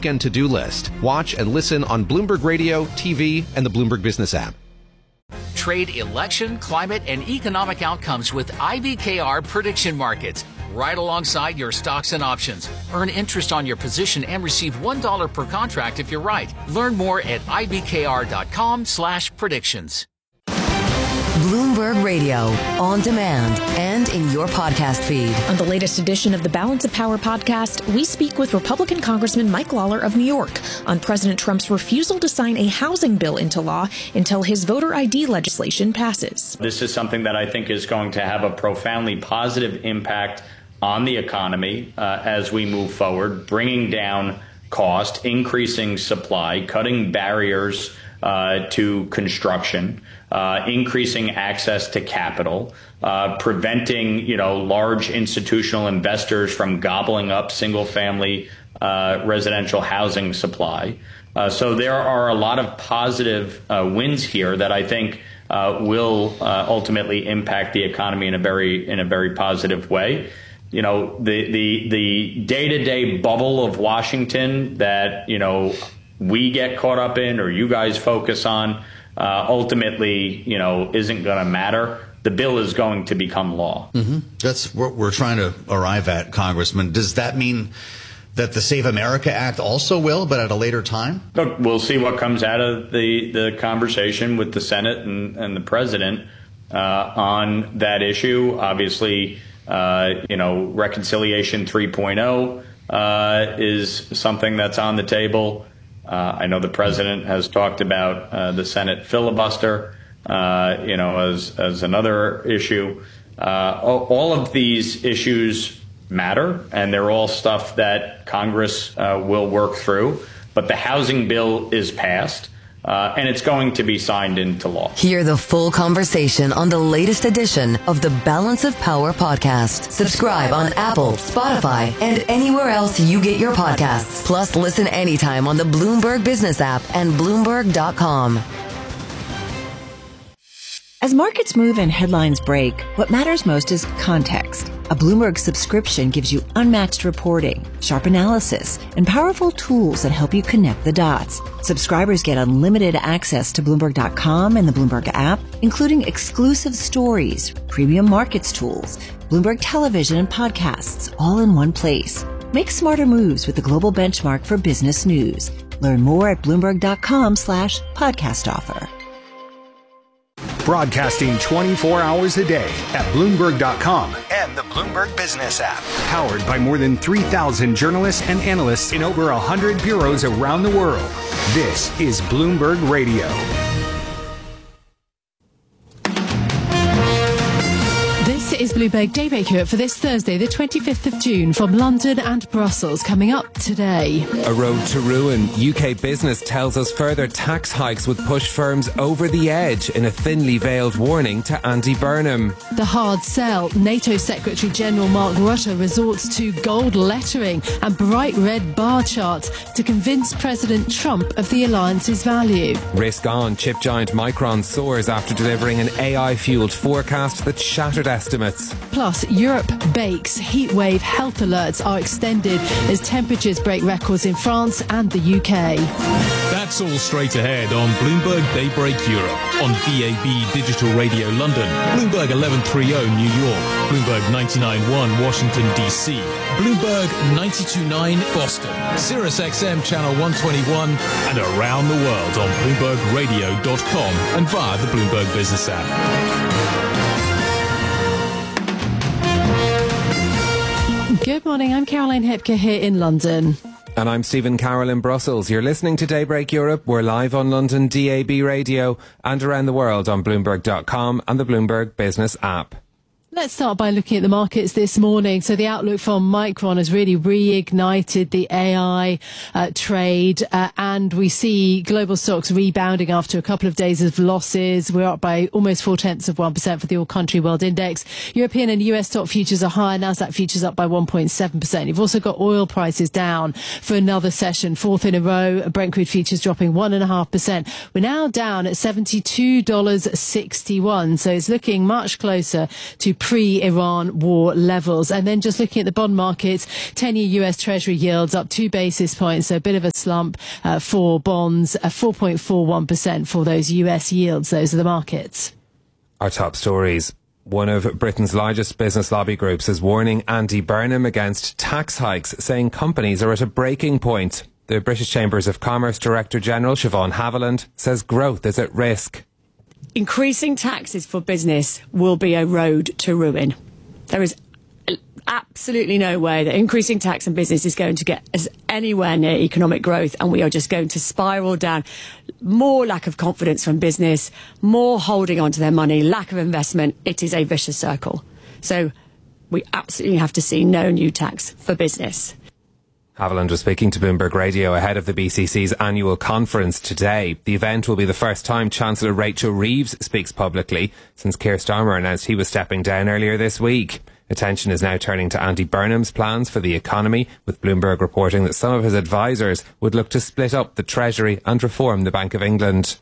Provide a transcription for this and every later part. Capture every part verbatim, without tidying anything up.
weekend to-do list. Watch and listen on Bloomberg Radio, T V, and the Bloomberg Business app. Trade election, climate, and economic outcomes with I B K R prediction markets. Right alongside your stocks and options. Earn interest on your position and receive one dollar per contract if you're right. Learn more at ibkr.com slash predictions. Bloomberg Radio, on demand and in your podcast feed. On the latest edition of the Balance of Power podcast, we speak with Republican Congressman Mike Lawler of New York on President Trump's refusal to sign a housing bill into law until his voter I D legislation passes. This is something that I think is going to have a profoundly positive impact on the economy uh, as we move forward, bringing down cost, increasing supply, cutting barriers uh, to construction, uh, increasing access to capital, uh, preventing, you know, large institutional investors from gobbling up single-family uh, residential housing supply. Uh, so there are a lot of positive uh, wins here that I think uh, will uh, ultimately impact the economy in a very in a very positive way. You know, the the the day-to-day bubble of Washington that, you know, we get caught up in or you guys focus on uh, ultimately, you know, isn't going to matter. The bill is going to become law. Mm-hmm. That's what we're trying to arrive at, Congressman. Does that mean that the Save America Act also will, but at a later time? Look, we'll see what comes out of the, the conversation with the Senate and, and the president uh, on that issue. Obviously, uh, you know, Reconciliation three point oh uh, is something that's on the table. Uh, I know the president has talked about uh, the Senate filibuster, uh, you know, as as another issue. Uh, all of these issues matter, and they're all stuff that Congress uh, will work through. But the housing bill is passed, uh, and it's going to be signed into law. Hear the full conversation on the latest edition of the Balance of Power podcast. Subscribe on Apple, Spotify, and anywhere else you get your podcasts. Plus, listen anytime on the Bloomberg Business app and Bloomberg dot com. As markets move and headlines break, what matters most is context. A Bloomberg subscription gives you unmatched reporting, sharp analysis, and powerful tools that help you connect the dots. Subscribers get unlimited access to Bloomberg dot com and the Bloomberg app, including exclusive stories, premium markets tools, Bloomberg television and podcasts, all in one place. Make smarter moves with the global benchmark for business news. Learn more at Bloomberg dot com slash podcast offer. Broadcasting twenty-four hours a day at Bloomberg dot com and the Bloomberg Business app. Powered by more than three thousand journalists and analysts in over one hundred bureaus around the world. This is Bloomberg Radio. This is Bloomberg Daybreak Europe for this Thursday, the twenty-fifth of June, from London and Brussels. Coming up today. A road to ruin. U K Business tells us further tax hikes would push firms over the edge in a thinly veiled warning to Andy Burnham. The hard sell. NATO Secretary General Mark Rutte resorts to gold lettering and bright red bar charts to convince President Trump of the alliance's value. Risk on. Chip giant Micron soars after delivering an A I-fueled forecast that shattered estimates. Plus, Europe bakes. Heatwave health alerts are extended as temperatures break records in France and the U K. That's all straight ahead on Bloomberg Daybreak Europe, on D A B Digital Radio London, Bloomberg eleven thirty New York, Bloomberg ninety-nine point one Washington, D C, Bloomberg ninety-two point nine Boston, Sirius X M Channel one twenty-one, and around the world on Bloomberg Radio dot com and via the Bloomberg Business app. Good morning, I'm Caroline Hepker here in London. And I'm Stephen Carroll in Brussels. You're listening to Daybreak Europe. We're live on London D A B Radio and around the world on Bloomberg dot com and the Bloomberg Business app. Let's start by looking at the markets this morning. So the outlook from Micron has really reignited the A I uh, trade, uh, and we see global stocks rebounding after a couple of days of losses. We're up by almost four tenths of one percent for the All Country World Index. European and U S stock futures are higher. Nasdaq futures up by one point seven percent. You've also got oil prices down for another session, fourth in a row. Brent crude futures dropping one and a half percent. We're now down at seventy-two dollars and sixty-one. So it's looking much closer to pre-Iran war levels. And then just looking at the bond markets, ten-year U S Treasury yields up two basis points, so a bit of a slump uh, for bonds, uh, four point four one percent for those U S yields. Those are the markets. Our top stories. One of Britain's largest business lobby groups is warning Andy Burnham against tax hikes, saying companies are at a breaking point. The British Chambers of Commerce Director General Siobhan Haviland says growth is at risk. Increasing taxes for business will be a road to ruin. There is absolutely no way that increasing tax on business is going to get us anywhere near economic growth, and we are just going to spiral down. More lack of confidence from business, more holding on to their money, lack of investment. It is a vicious circle. So we absolutely have to see no new tax for business. Haviland was speaking to Bloomberg Radio ahead of the B C C's annual conference today. The event will be the first time Chancellor Rachel Reeves speaks publicly since Keir Starmer announced he was stepping down earlier this week. Attention is now turning to Andy Burnham's plans for the economy, with Bloomberg reporting that some of his advisers would look to split up the Treasury and reform the Bank of England.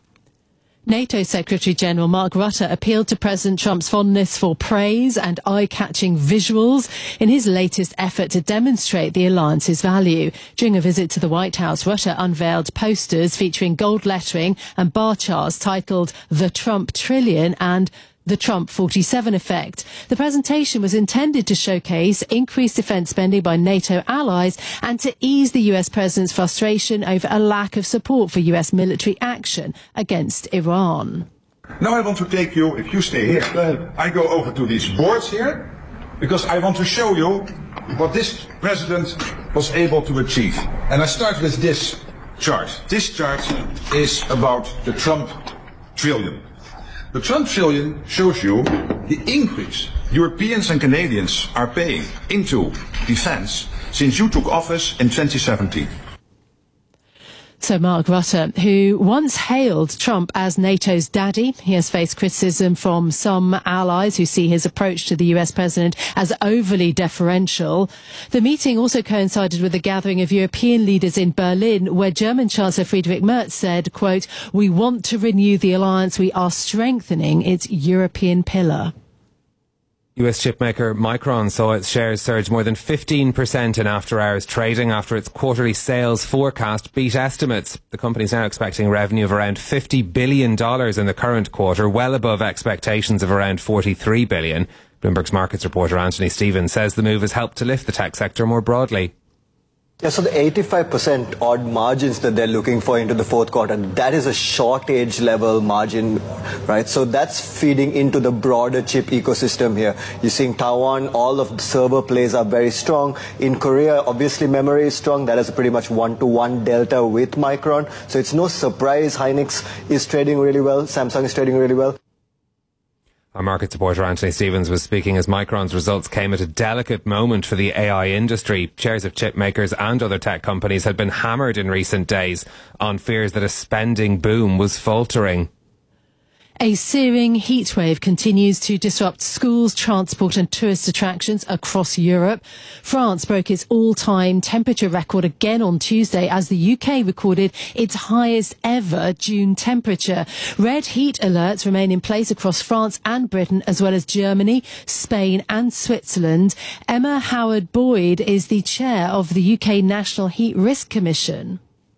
NATO Secretary-General Mark Rutte appealed to President Trump's fondness for praise and eye-catching visuals in his latest effort to demonstrate the alliance's value. During a visit to the White House, Rutte unveiled posters featuring gold lettering and bar charts titled The Trump Trillion and The Trump forty-seven Effect. The presentation was intended to showcase increased defence spending by NATO allies and to ease the U S president's frustration over a lack of support for U S military action against Iran. Now I want to take you, if you stay here, I go over to these boards here, because I want to show you what this president was able to achieve. And I start with this chart. This chart is about the Trump trillion. The Trump trillion shows you the increase Europeans and Canadians are paying into defence since you took office in twenty seventeen. So Mark Rutte, who once hailed Trump as NATO's daddy, he has faced criticism from some allies who see his approach to the U S president as overly deferential. The meeting also coincided with a gathering of European leaders in Berlin, where German Chancellor Friedrich Merz said, quote, "We want to renew the alliance. We are strengthening its European pillar." U S chipmaker Micron saw its shares surge more than fifteen percent in after-hours trading after its quarterly sales forecast beat estimates. The company is now expecting revenue of around fifty billion dollars in the current quarter, well above expectations of around forty-three billion dollars. Bloomberg's markets reporter Anthony Stevens says the move has helped to lift the tech sector more broadly. Yeah, so the eighty-five percent odd margins that they're looking for into the fourth quarter, that is a shortage level margin, right? So that's feeding into the broader chip ecosystem here. You're seeing Taiwan, all of the server plays are very strong. In Korea, obviously memory is strong. That is a pretty much one-to-one delta with Micron. So it's no surprise Hynix is trading really well. Samsung is trading really well. Our market supporter Anthony Stevens was speaking as Micron's results came at a delicate moment for the A I industry. Shares of chip makers and other tech companies had been hammered in recent days on fears that a spending boom was faltering. A searing heatwave continues to disrupt schools, transport and tourist attractions across Europe. France broke its all-time temperature record again on Tuesday as the U K recorded its highest ever June temperature. Red heat alerts remain in place across France and Britain, as well as Germany, Spain and Switzerland. Emma Howard-Boyd is the chair of the U K National Heat Risk Commission.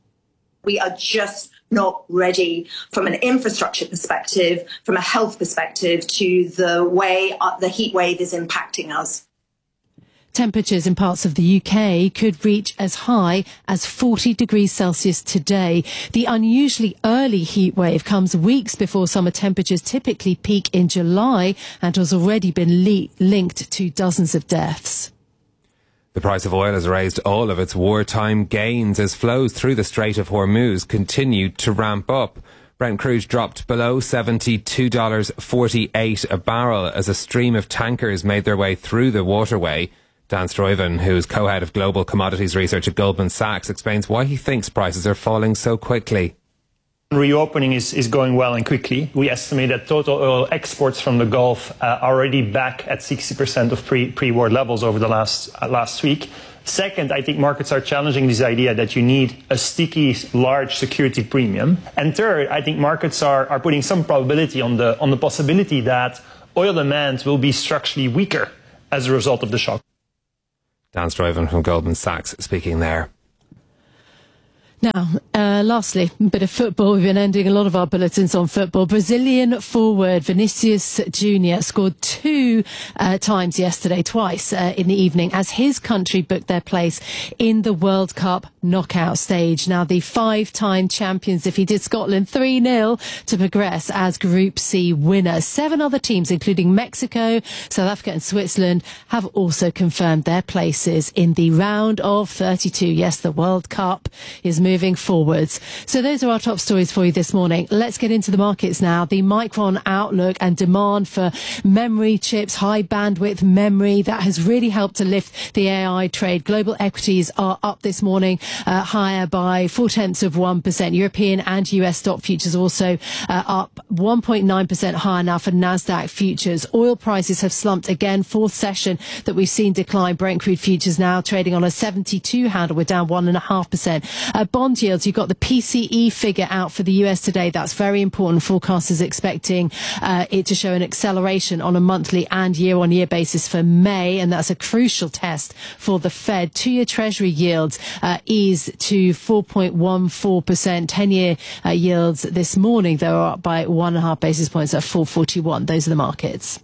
We are just not ready from an infrastructure perspective, from a health perspective, to the way the heat wave is impacting us. Temperatures in parts of the U K could reach as high as forty degrees Celsius today. The unusually early heat wave comes weeks before summer temperatures typically peak in July and has already been le- linked to dozens of deaths. The price of oil has raised all of its wartime gains as flows through the Strait of Hormuz continued to ramp up. Brent crude dropped below seventy-two dollars and forty-eight cents a barrel as a stream of tankers made their way through the waterway. Dan Stuyven, who's co-head of global commodities research at Goldman Sachs, explains why he thinks prices are falling so quickly. Reopening is, is going well and quickly. We estimate that total oil exports from the Gulf uh, are already back at sixty percent of pre, pre-war levels over the last, uh, last week. Second, I think markets are challenging this idea that you need a sticky, large security premium. And third, I think markets are, are putting some probability on the, on the possibility that oil demand will be structurally weaker as a result of the shock. Dan Stuyven from Goldman Sachs speaking there. Now, uh, lastly, a bit of football. We've been ending a lot of our bulletins on football. Brazilian forward Vinicius Junior scored two uh, times yesterday, twice uh, in the evening, as his country booked their place in the World Cup knockout stage. Now, the five-time champions defeated Scotland three nil to progress as Group C winners. Seven other teams, including Mexico, South Africa and Switzerland, have also confirmed their places in the round of thirty-two. Yes, the World Cup is moving moving forwards. So those are our top stories for you this morning. Let's get into the markets now. The Micron outlook and demand for memory chips, high bandwidth memory, that has really helped to lift the A I trade. Global equities are up this morning, uh, higher by four tenths of one percent. European and U S stock futures also uh, up one point nine percent higher now for NASDAQ futures. Oil prices have slumped again, fourth session that we've seen decline. Brent crude futures now trading on a seventy-two handle. We're down one and a half percent. Uh, bond yields, you've got the P C E figure out for the U S today. That's very important. Forecasters expecting uh, it to show an acceleration on a monthly and year-on-year basis for May, and that's a crucial test for the Fed. Two-year Treasury yields uh, eased to four point one four percent. Ten-year uh, yields this morning, they were up by one and a half basis points at four forty-one. Those are the markets.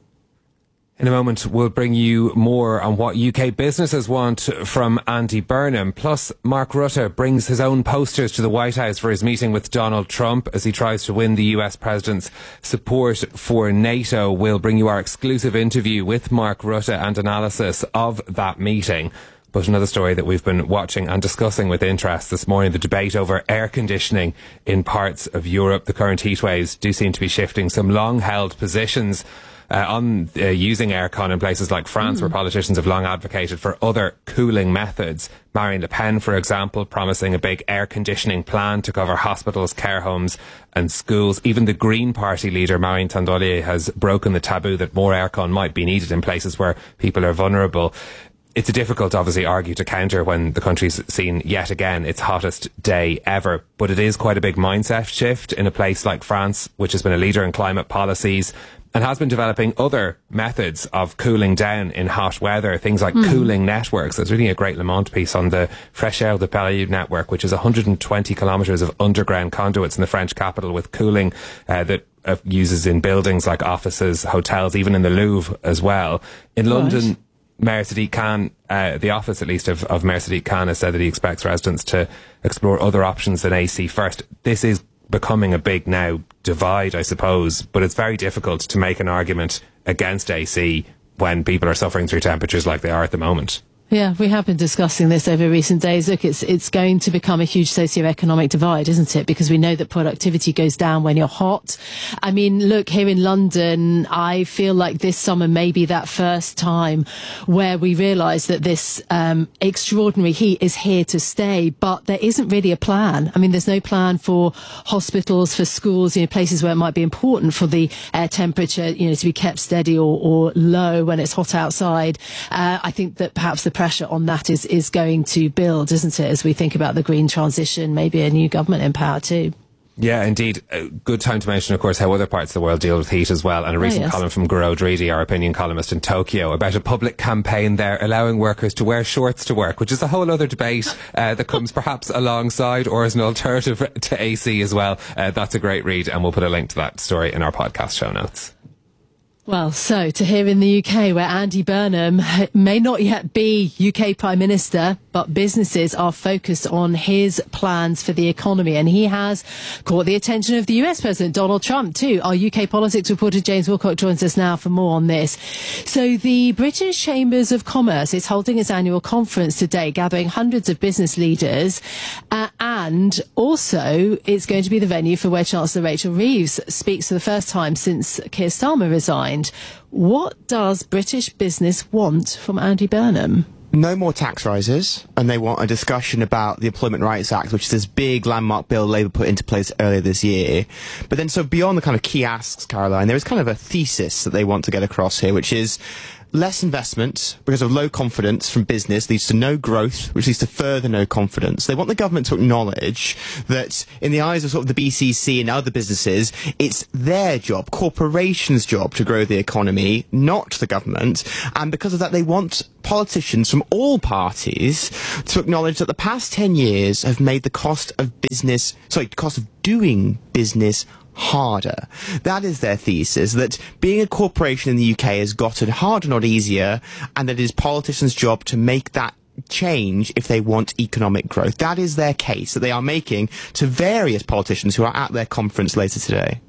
In a moment, we'll bring you more on what U K businesses want from Andy Burnham. Plus, Mark Rutte brings his own posters to the White House for his meeting with Donald Trump as he tries to win the U S president's support for NATO. We'll bring you our exclusive interview with Mark Rutte and analysis of that meeting. But another story that we've been watching and discussing with interest this morning, the debate over air conditioning in parts of Europe. The current heatwaves do seem to be shifting some long-held positions Uh, on uh, using aircon in places like France, mm. where politicians have long advocated for other cooling methods. Marine Le Pen, for example, promising a big air conditioning plan to cover hospitals, care homes and schools. Even the Green Party leader, Marine Tondelier, has broken the taboo that more aircon might be needed in places where people are vulnerable. It's difficult, obviously, argue to counter when the country's seen yet again its hottest day ever. But it is quite a big mindset shift in a place like France, which has been a leader in climate policies and has been developing other methods of cooling down in hot weather, things like mm. cooling networks. There's really a great Le Monde piece on the Frécheur de Paris network, which is one hundred twenty kilometres of underground conduits in the French capital with cooling uh, that uh, uses in buildings like offices, hotels, even in the Louvre as well. In right. London, Mayor Sadiq Khan, uh, the office at least of, of Mayor Sadiq Khan, has said that he expects residents to explore other options than A C first. This is becoming a big now divide, I suppose, but it's very difficult to make an argument against A C when people are suffering through temperatures like they are at the moment. Yeah, we have been discussing this over recent days. Look, it's it's going to become a huge socioeconomic divide, isn't it? Because we know that productivity goes down when you're hot. I mean, look, here in London, I feel like this summer may be that first time where we realise that this um, extraordinary heat is here to stay, but there isn't really a plan. I mean, there's no plan for hospitals, for schools, you know, places where it might be important for the air temperature, you know, to be kept steady or, or low when it's hot outside. Uh, I think that perhaps the pressure on that is, is going to build, isn't it, as we think about the green transition, maybe a new government in power too. Yeah, indeed. A good time to mention, of course, how other parts of the world deal with heat as well. And a recent oh, yes. column from Garode Reedy, our opinion columnist in Tokyo, about a public campaign there allowing workers to wear shorts to work, which is a whole other debate uh, that comes perhaps alongside or as an alternative to A C as well. Uh, that's a great read, and we'll put a link to that story in our podcast show notes. Well, so to here in the U K, where Andy Burnham may not yet be U K Prime Minister, but businesses are focused on his plans for the economy. And he has caught the attention of the U S President, Donald Trump, too. Our U K politics reporter, James Wilcock, joins us now for more on this. So the British Chambers of Commerce is holding its annual conference today, gathering hundreds of business leaders. Uh, and also, it's going to be the venue for where Chancellor Rachel Reeves speaks for the first time since Keir Starmer resigned. What does British business want from Andy Burnham? No more tax rises, and they want a discussion about the Employment Rights Act, which is this big landmark bill Labour put into place earlier this year. But then, so beyond the kind of key asks, Caroline, there is kind of a thesis that they want to get across here, which is less investment because of low confidence from business leads to no growth, which leads to further no confidence. They want the government to acknowledge that in the eyes of sort of the B C C and other businesses, it's their job, corporations' job, to grow the economy, not the government. And because of that, they want politicians from all parties to acknowledge that the past ten years have made the cost of business, sorry, the cost of doing business harder. That is their thesis, that being a corporation in the U K has gotten harder, not easier, and that it is politicians' job to make that change if they want economic growth. That is their case that they are making to various politicians who are at their conference later today.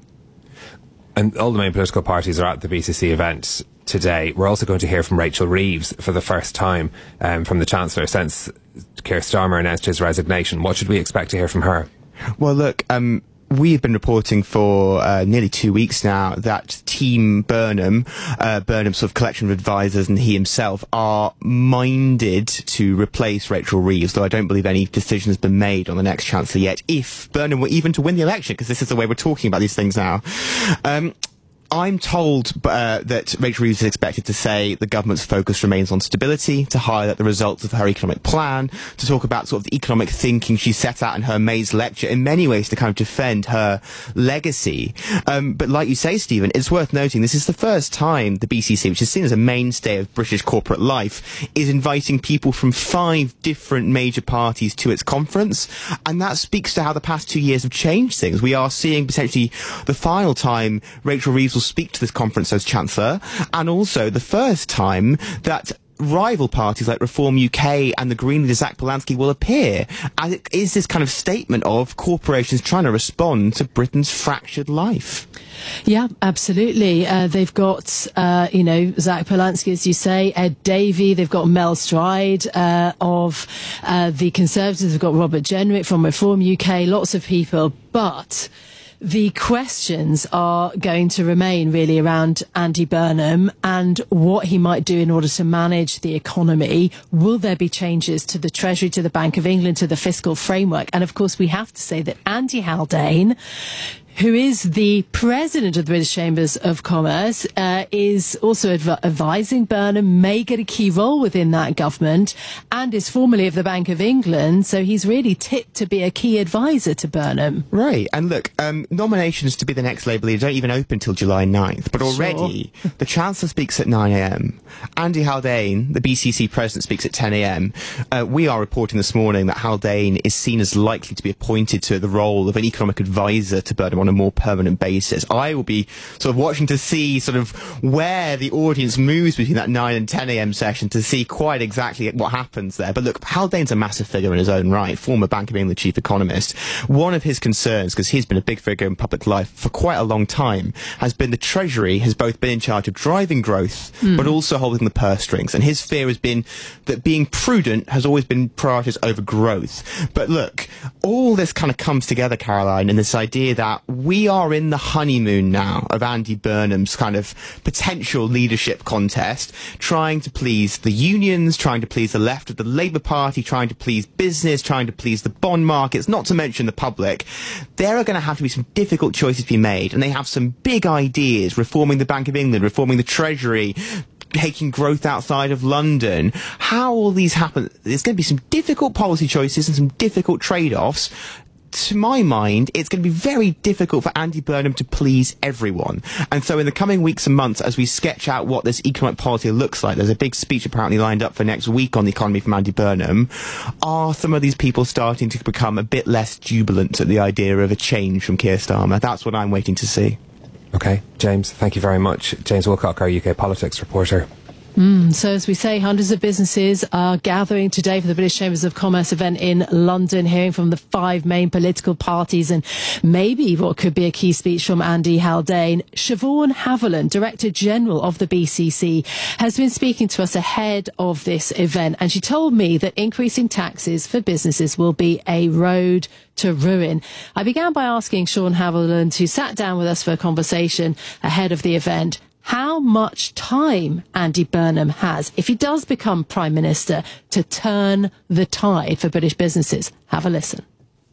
And all the main political parties are at the B C C event today. We're also going to hear from Rachel Reeves for the first time um, from the Chancellor since Keir Starmer announced his resignation. What should we expect to hear from her? Well, look, um, we've been reporting for uh, nearly two weeks now that Team Burnham, uh, Burnham's sort of collection of advisors and he himself are minded to replace Rachel Reeves, though I don't believe any decision has been made on the next Chancellor yet, if Burnham were even to win the election, because this is the way we're talking about these things now. Um, I'm told uh, that Rachel Reeves is expected to say the government's focus remains on stability, to highlight the results of her economic plan, to talk about sort of the economic thinking she set out in her May's lecture, in many ways to kind of defend her legacy. Um, but like you say, Stephen, it's worth noting this is the first time the B C C, which is seen as a mainstay of British corporate life, is inviting people from five different major parties to its conference. And that speaks to how the past two years have changed things. We are seeing potentially the final time Rachel Reeves will speak to this conference as Chancellor, and also the first time that rival parties like Reform U K and the Green leader Zach Polanski will appear. And it is this kind of statement of corporations trying to respond to Britain's fractured life. Yeah, absolutely. Uh, they've got, uh, you know, Zach Polanski, as you say, Ed Davey. They've got Mel Stride uh, of uh, the Conservatives. They've got Robert Jenrick from Reform U K. Lots of people, but the questions are going to remain really around Andy Burnham and what he might do in order to manage the economy. Will there be changes to the Treasury, to the Bank of England, to the fiscal framework? And of course, we have to say that Andy Haldane, who is the president of the British Chambers of Commerce, uh, is also adv- advising Burnham, may get a key role within that government, and is formerly of the Bank of England, so he's really tipped to be a key advisor to Burnham. Right, and look, um, nominations to be the next Labour leader don't even open till July ninth, but already sure. The Chancellor speaks at nine a m, Andy Haldane, the B C C president, speaks at ten a m. Uh, we are reporting this morning that Haldane is seen as likely to be appointed to the role of an economic advisor to Burnham on a more permanent basis. I will be sort of watching to see sort of where the audience moves between that nine and ten a m session to see quite exactly what happens there. But look, Haldane's a massive figure in his own right, former Bank of England chief economist. One of his concerns, because he's been a big figure in public life for quite a long time, has been the Treasury has both been in charge of driving growth, mm. but also holding the purse strings. And his fear has been that being prudent has always been priorities over growth. But look, all this kind of comes together, Caroline, in this idea that we are in the honeymoon now of Andy Burnham's kind of potential leadership contest, trying to please the unions, trying to please the left of the Labour Party, trying to please business, trying to please the bond markets, not to mention the public. There are going to have to be some difficult choices to be made, and they have some big ideas, reforming the Bank of England, reforming the Treasury, taking growth outside of London. How all these happen, there's going to be some difficult policy choices and some difficult trade-offs. To my mind, it's going to be very difficult for Andy Burnham to please everyone. And so in the coming weeks and months, as we sketch out what this economic policy looks like, there's a big speech apparently lined up for next week on the economy from Andy Burnham. Are some of these people starting to become a bit less jubilant at the idea of a change from Keir Starmer? That's what I'm waiting to see. Okay, James, thank you very much. James Wilcock, our U K politics reporter. Mm, so as we say, hundreds of businesses are gathering today for the British Chambers of Commerce event in London, hearing from the five main political parties and maybe what could be a key speech from Andy Haldane. Siobhan Haviland, Director General of the B C C, has been speaking to us ahead of this event, and she told me that increasing taxes for businesses will be a road to ruin. I began by asking Siobhan Haviland, who sat down with us for a conversation ahead of the event, how much time Andy Burnham has, if he does become Prime Minister, to turn the tide for British businesses. Have a listen.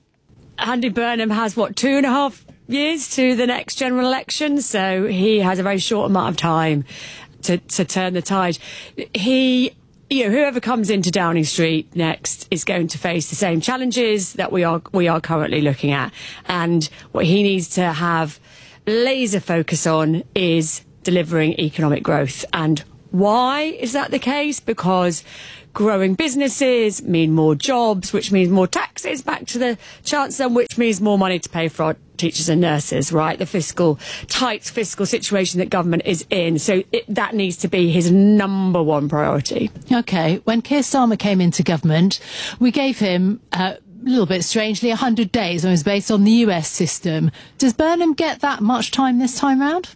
Andy Burnham has, what, two and a half years to the next general election, so he has a very short amount of time. to, to turn the tide. He, you know, whoever comes into Downing Street next is going to face the same challenges that we are we are currently looking at. And what he needs to have laser focus on is delivering economic growth. And why is that the case? Because growing businesses mean more jobs, which means more taxes back to the Chancellor, which means more money to pay for our teachers and nurses, right? The fiscal, tight fiscal situation that government is in. So it, that needs to be his number one priority. OK, when Keir Starmer came into government, we gave him uh, a little bit strangely one hundred days, and it was based on the U S system. Does Burnham get that much time this time round?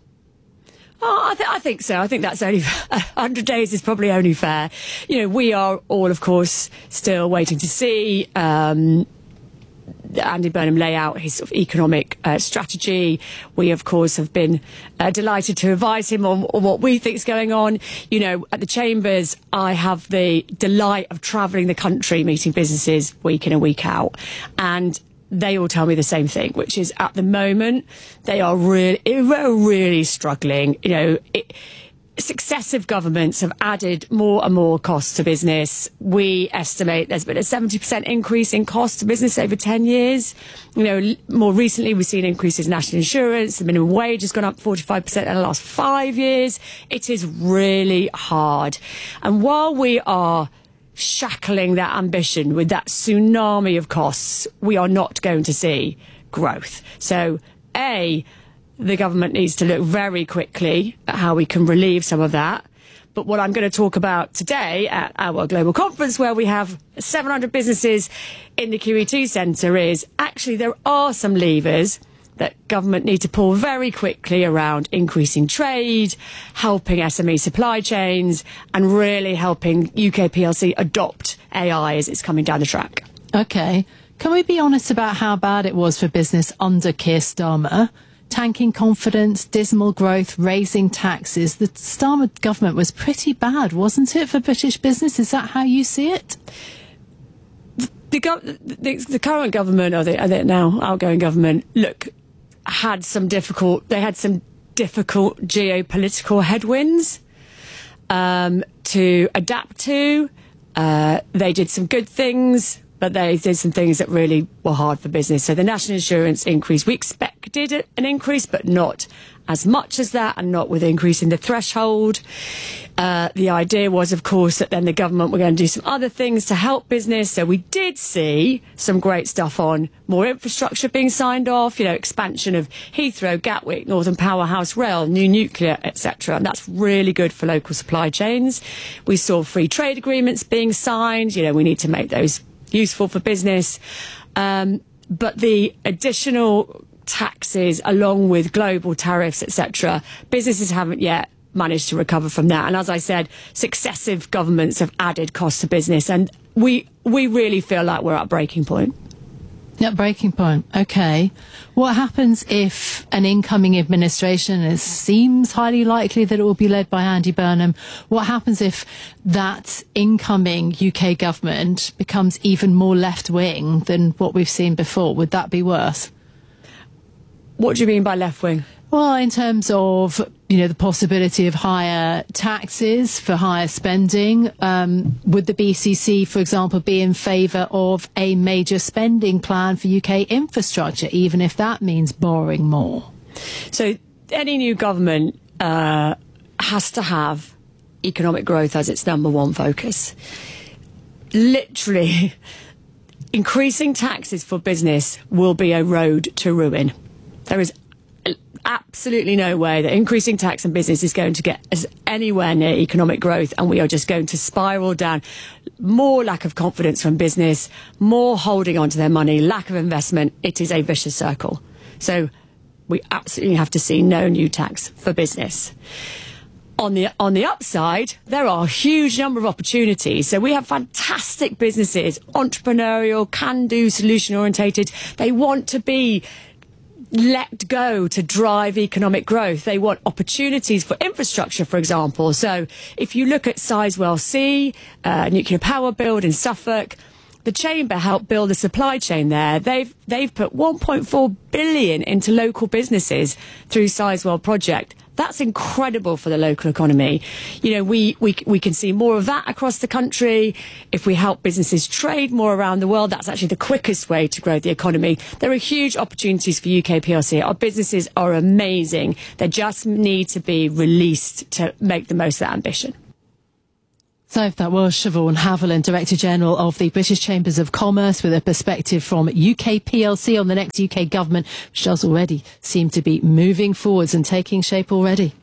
Oh, I, th- I think so. I think that's only one hundred days is probably only fair. You know, we are all, of course, still waiting to see um, Andy Burnham lay out his sort of economic uh, strategy. We, of course, have been uh, delighted to advise him on, on what we think is going on. You know, at the Chambers, I have the delight of travelling the country, meeting businesses week in and week out. And they all tell me the same thing, which is at the moment, they are really, really struggling. You know, it, successive governments have added more and more costs to business. We estimate there's been a seventy percent increase in costs to business over ten years. You know, more recently, we've seen increases in national insurance. The minimum wage has gone up forty-five percent in the last five years. It is really hard. And while we are shackling that ambition with that tsunami of costs, we are not going to see growth. So, A, the government needs to look very quickly at how we can relieve some of that. But what I'm going to talk about today at our global conference, where we have seven hundred businesses in the Q E T Centre, is actually there are some levers that government need to pull very quickly around increasing trade, helping S M E supply chains, and really helping U K P L C adopt A I as it's coming down the track. OK. Can we be honest about how bad it was for business under Keir Starmer? Tanking confidence, dismal growth, raising taxes. The Starmer government was pretty bad, wasn't it, for British business? Is that how you see it? The, gov- the, the current government, or the, or the now outgoing government, look, had some difficult, they had some difficult geopolitical headwinds um, to adapt to. Uh, they did some good things, but they did some things that really were hard for business. So the national insurance increase, we expected an increase, but not as much as that, and not with increasing the threshold. Uh, the idea was, of course, that then the government were going to do some other things to help business. So we did see some great stuff on more infrastructure being signed off, you know, expansion of Heathrow, Gatwick, Northern Powerhouse Rail, new nuclear, et cetera. And that's really good for local supply chains. We saw free trade agreements being signed. You know, we need to make those useful for business. Um, but the additional taxes, along with global tariffs, et cetera, businesses haven't yet managed to recover from that. And as I said, successive governments have added costs to business, and we we really feel like we're at a breaking point. Yeah, breaking point. OK. What happens if an incoming administration, it seems highly likely that it will be led by Andy Burnham, what happens if that incoming U K government becomes even more left-wing than what we've seen before? Would that be worse? What do you mean by left-wing? Well, in terms of, you know, the possibility of higher taxes for higher spending, um, would the B C C, for example, be in favour of a major spending plan for U K infrastructure, even if that means borrowing more? So any new government uh, has to have economic growth as its number one focus. Literally, increasing taxes for business will be a road to ruin. There is absolutely no way that increasing tax and business is going to get us anywhere near economic growth, and we are just going to spiral down. More lack of confidence from business, more holding on to their money, lack of investment. It is a vicious circle. So we absolutely have to see no new tax for business. On the on the upside, there are a huge number of opportunities. So we have fantastic businesses, entrepreneurial, can-do, solution-orientated. They want to be let go to drive economic growth. They want opportunities for infrastructure, for example. So if you look at Sizewell C, uh, nuclear power build in Suffolk, the Chamber helped build a supply chain there. They've they've put one point four billion into local businesses through Sizewell project. That's incredible for the local economy. You know, we, we, we can see more of that across the country. If we help businesses trade more around the world, that's actually the quickest way to grow the economy. There are huge opportunities for U K P L C. Our businesses are amazing. They just need to be released to make the most of that ambition. So that was Siobhan Haviland, Director General of the British Chambers of Commerce, with a perspective from U K P L C on the next U K government, which does already seem to be moving forwards and taking shape already.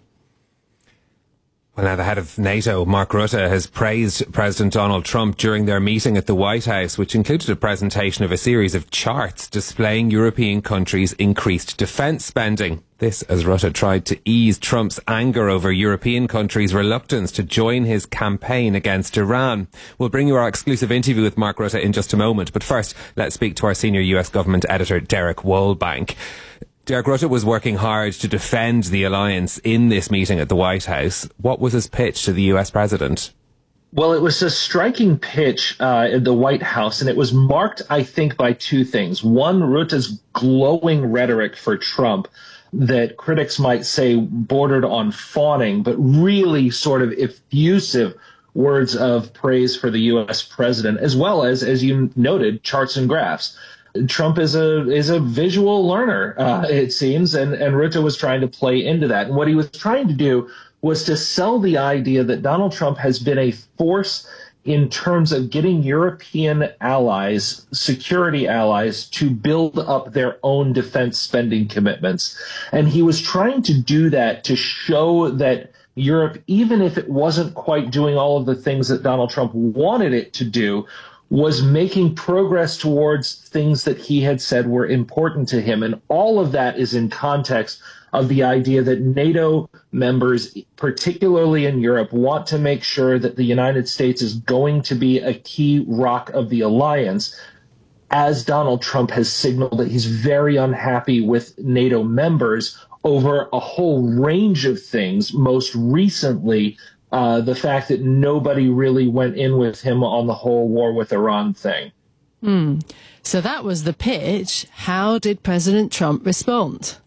Well, now the head of NATO, Mark Rutte, has praised President Donald Trump during their meeting at the White House, which included a presentation of a series of charts displaying European countries' increased defence spending. This as Rutte tried to ease Trump's anger over European countries' reluctance to join his campaign against Iran. We'll bring you our exclusive interview with Mark Rutte in just a moment. But first, let's speak to our senior U S government editor, Derek Woolbank. Derek, Rutte was working hard to defend the alliance in this meeting at the White House. What was his pitch to the U S president? Well, it was a striking pitch uh, at the White House, and it was marked, I think, by two things. One, Rutte's glowing rhetoric for Trump that critics might say bordered on fawning, but really sort of effusive words of praise for the U S president, as well as, as you noted, charts and graphs. Trump is a is a visual learner, uh, it seems, and, and Rutte was trying to play into that. And what he was trying to do was to sell the idea that Donald Trump has been a force in terms of getting European allies, security allies, to build up their own defense spending commitments. And he was trying to do that to show that Europe, even if it wasn't quite doing all of the things that Donald Trump wanted it to do, was making progress towards things that he had said were important to him. And all of that is in context of the idea that NATO members, particularly in Europe, want to make sure that the United States is going to be a key rock of the alliance, as Donald Trump has signaled that he's very unhappy with NATO members over a whole range of things, most recently Uh, the fact that nobody really went in with him on the whole war with Iran thing. Hmm. So that was the pitch. How did President Trump respond?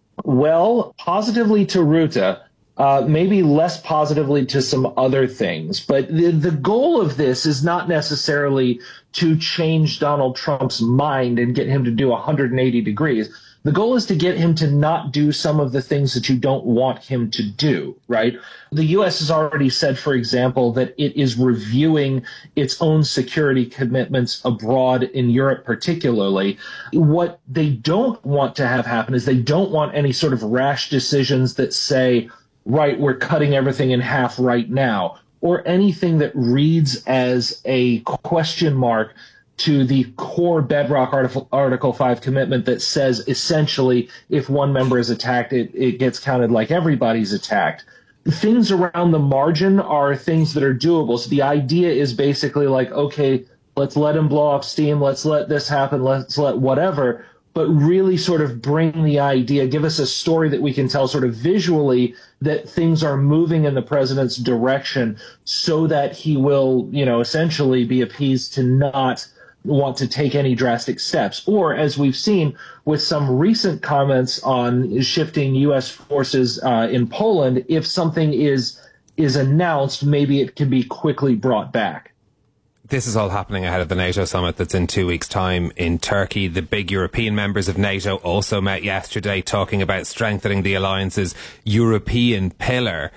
Well, positively to Rutte, uh, maybe less positively to some other things. But the, the goal of this is not necessarily to change Donald Trump's mind and get him to do one hundred eighty degrees. The goal is to get him to not do some of the things that you don't want him to do, right? The U S has already said, for example, that it is reviewing its own security commitments abroad, in Europe particularly. What they don't want to have happen is they don't want any sort of rash decisions that say, right, we're cutting everything in half right now, or anything that reads as a question mark to the core bedrock Article, Article five commitment that says essentially if one member is attacked, it, it gets counted like everybody's attacked. Things around the margin are things that are doable. So the idea is basically like, okay, let's let him blow off steam. Let's let this happen. Let's let whatever. But really sort of bring the idea, give us a story that we can tell sort of visually that things are moving in the president's direction so that he will, you know, essentially be appeased to not want to take any drastic steps. Or, as we've seen with some recent comments on shifting U S forces uh, in Poland, if something is is announced, maybe it can be quickly brought back. This is all happening ahead of the NATO summit that's in two weeks' time in Turkey. The big European members of NATO also met yesterday talking about strengthening the alliance's European pillar.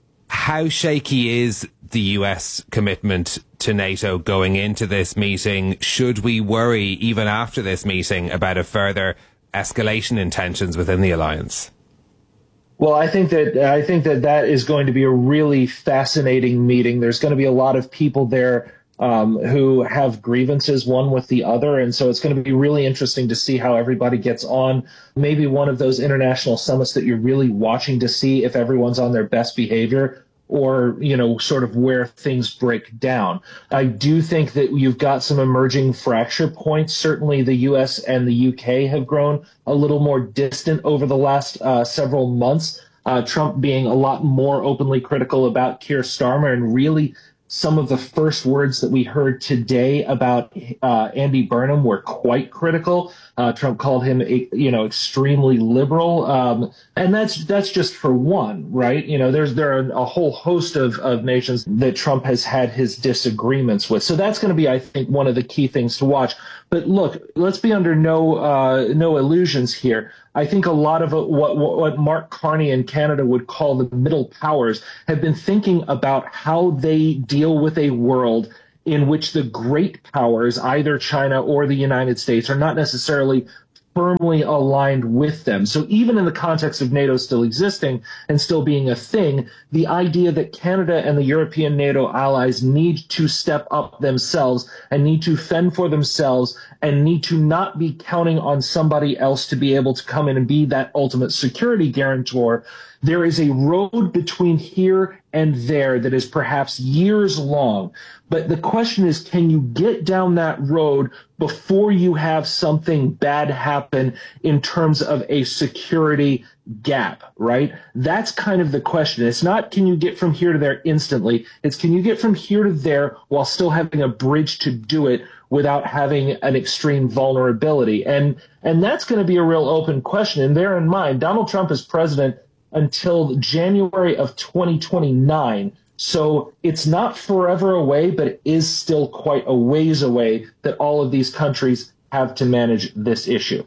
How shaky is the U S commitment to NATO going into this meeting? Should we worry, even after this meeting, about a further escalation in tensions within the alliance? Well, I think that I think that that is going to be a really fascinating meeting. There's going to be a lot of people there um, who have grievances one with the other, and so it's going to be really interesting to see how everybody gets on. Maybe one of those international summits that you're really watching to see if everyone's on their best behavior, or, you know, sort of where things break down. I do think that you've got some emerging fracture points. Certainly the U S and the U K have grown a little more distant over the last uh, several months. Uh, Trump being a lot more openly critical about Keir Starmer and really some of the first words that we heard today about uh, Andy Burnham were quite critical. Uh, Trump called him, you know, extremely liberal, um, and that's that's just for one, right? You know, there's there are a whole host of of nations that Trump has had his disagreements with. So that's going to be, I think, one of the key things to watch. But look, let's be under no uh, no illusions here. I think a lot of what what Mark Carney in Canada would call the middle powers have been thinking about how they deal with a world in which the great powers, either China or the United States, are not necessarily firmly aligned with them. So even in the context of NATO still existing and still being a thing, the idea that Canada and the European NATO allies need to step up themselves and need to fend for themselves and need to not be counting on somebody else to be able to come in and be that ultimate security guarantor. There is a road between here and there that is perhaps years long. But the question is, can you get down that road before you have something bad happen in terms of a security gap, right? That's kind of the question. It's not, can you get from here to there instantly? It's, can you get from here to there while still having a bridge to do it without having an extreme vulnerability? And, and that's going to be a real open question. And bear in mind, Donald Trump is president until January of twenty twenty-nine. So it's not forever away, but it is still quite a ways away that all of these countries have to manage this issue.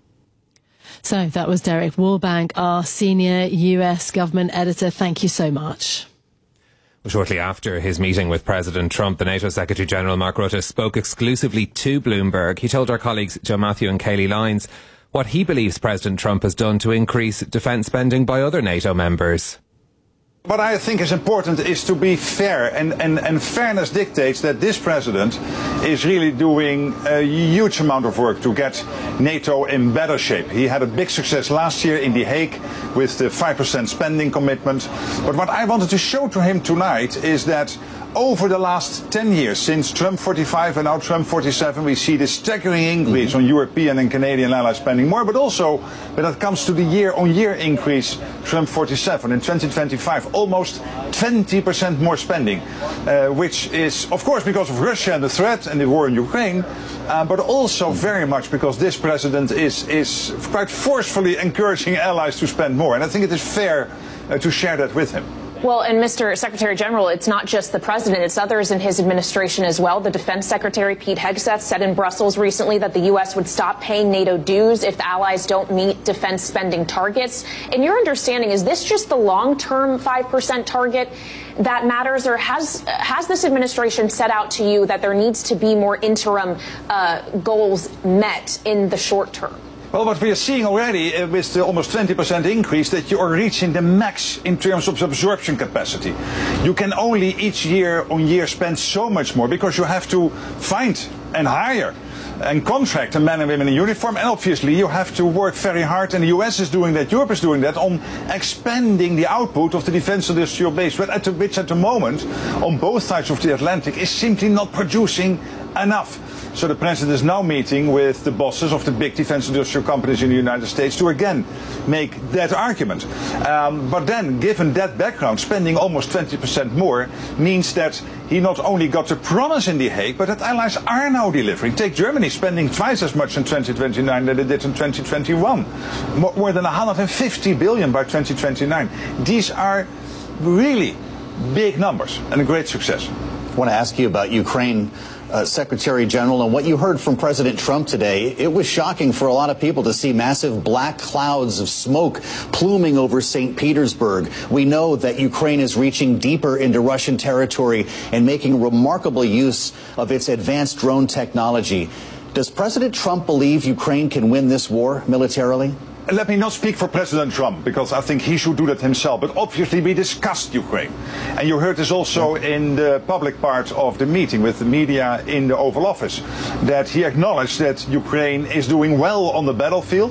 So that was Derek Warbank, our senior U S government editor. Thank you so much. Shortly after his meeting with President Trump, the NATO Secretary General Mark Rutte spoke exclusively to Bloomberg. He told our colleagues Joe Matthew and Kayleigh Lyons what he believes President Trump has done to increase defence spending by other NATO members. What I think is important is to be fair, and, and, and fairness dictates that this president is really doing a huge amount of work to get NATO in better shape. He had a big success last year in The Hague with the five percent spending commitment. But what I wanted to show to him tonight is that over the last ten years, since Trump forty-five and now Trump forty-seven, we see this staggering increase on European and Canadian allies spending more, but also when it comes to the year-on-year increase, Trump forty-seven in twenty twenty-five, almost twenty percent more spending, uh, which is, of course, because of Russia and the threat and the war in Ukraine, uh, but also very much because this president is, is quite forcefully encouraging allies to spend more. And I think it is fair uh, to share that with him. Well, and Mister Secretary General, it's not just the president, it's others in his administration as well. The Defense Secretary Pete Hegseth said in Brussels recently that the U S would stop paying NATO dues if the allies don't meet defense spending targets. In your understanding, is this just the long-term five percent target that matters, or has has this administration set out to you that there needs to be more interim uh, goals met in the short term? Well, what we are seeing already uh, with the almost twenty percent increase, that you are reaching the max in terms of absorption capacity. You can only each year on year spend so much more because you have to find and hire and contract the men and women in uniform, and obviously you have to work very hard, and the U S is doing that, Europe is doing that, on expanding the output of the defense industrial base, but at the, which at the moment, on both sides of the Atlantic, is simply not producing enough. So the president is now meeting with the bosses of the big defense industrial companies in the United States to again make that argument. Um, but then, given that background, spending almost twenty percent more means that he not only got the promise in The Hague, but that allies are now delivering. Take Germany spending twice as much in twenty twenty-nine than they did in twenty twenty-one. More, more than one hundred fifty billion by twenty twenty-nine. These are really big numbers and a great success. I want to ask you about Ukraine, uh, Secretary General, and what you heard from President Trump today. It was shocking for a lot of people to see massive black clouds of smoke pluming over Saint Petersburg. We know that Ukraine is reaching deeper into Russian territory and making remarkable use of its advanced drone technology. Does President Trump believe Ukraine can win this war militarily? Let me not speak for President Trump, because I think he should do that himself. But obviously we discussed Ukraine. And you heard this also in the public part of the meeting with the media in the Oval Office, that he acknowledged that Ukraine is doing well on the battlefield,